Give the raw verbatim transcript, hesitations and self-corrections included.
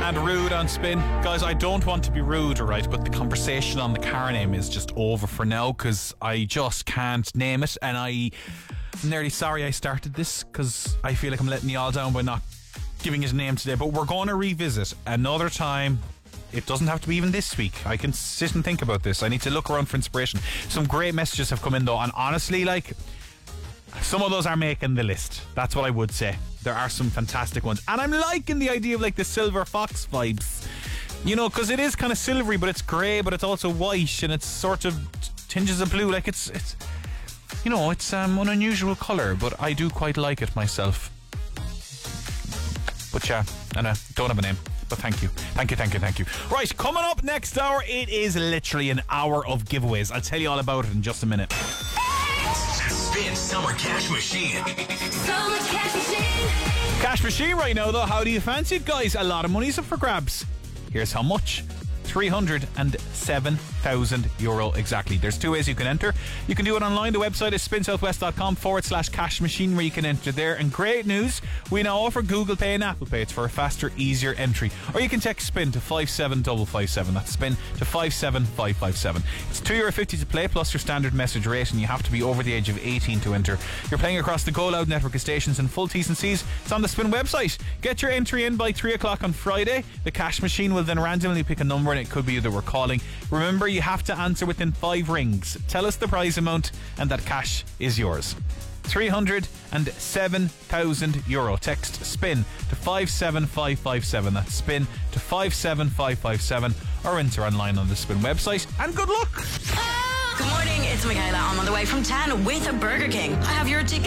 And rude on spin. Guys, I don't want to be rude, right? But the conversation on the car name is just over for now because I just can't name it. And I, I'm nearly sorry I started this because I feel like I'm letting you all down by not giving his name today. But we're going to revisit another time. It doesn't have to be even this week. I can sit and think about this. I need to look around for inspiration. Some great messages have come in though. And honestly, like, some of those are making the list. That's what I would say. There are some fantastic ones. And I'm liking the idea of like the silver fox vibes. You know, because it is kind of silvery, but it's grey, but it's also white, and it's sort of tinges of blue. Like it's, it's you know, it's um, an unusual colour, but I do quite like it myself. But yeah, and I don't have a name. But thank you. Thank you, thank you, thank you. Right, coming up next hour, it is literally an hour of giveaways. I'll tell you all about it in just a minute. Spin Summer Cash Machine. Summer Cash Machine. Cash Machine right now, though. How do you fancy it, guys? A lot of money's up for grabs. Here's how much. three hundred seven thousand euro exactly. There's two ways you can enter. You can do it online. The website is spinsouthwest.com forward slash cash machine where you can enter there. And great news, we now offer Google Pay and Apple Pay. It's for a faster, easier entry. Or you can text SPIN to five seven five five seven. That's SPIN to five seven five five seven. It's two euro fifty to play plus your standard message rate, and you have to be over the age of eighteen to enter. You're playing across the Go Loud network of stations, and full T's and C's. It's on the Spin website. Get your entry in by three o'clock on Friday. The cash machine will then randomly pick a number, and it could be you that we're calling. Remember, you have to answer within five rings. Tell us the prize amount and that cash is yours. three hundred seven thousand euro. Text SPIN to five seven five five seven. That's SPIN to five seven five five seven, or enter online on the Spin website. And good luck. Good morning, it's Michaela. I'm on the way from town with a Burger King. I have your ticket.